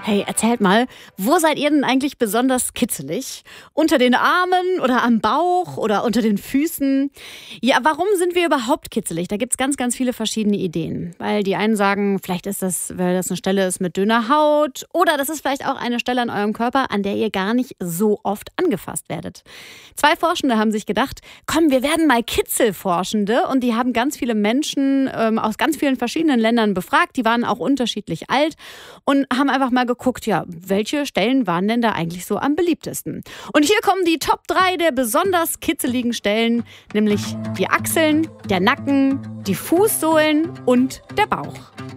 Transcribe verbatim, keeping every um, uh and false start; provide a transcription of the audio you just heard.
Hey, erzählt mal, wo seid ihr denn eigentlich besonders kitzelig? Unter den Armen oder am Bauch oder unter den Füßen? Ja, warum sind wir überhaupt kitzelig? Da gibt's ganz, ganz viele verschiedene Ideen. Weil die einen sagen, vielleicht ist das, weil das eine Stelle ist mit dünner Haut. Oder das ist vielleicht auch eine Stelle an eurem Körper, an der ihr gar nicht so oft angefasst werdet. Zwei Forschende haben sich gedacht, komm, wir werden mal Kitzelforschende. Und die haben ganz viele Menschen ähm, aus ganz vielen verschiedenen Ländern befragt. Die waren auch unterschiedlich alt und haben einfach mal geguckt, ja, welche Stellen waren denn da eigentlich so am beliebtesten? Und hier kommen die Top drei der besonders kitzeligen Stellen, nämlich die Achseln, der Nacken, die Fußsohlen und der Bauch.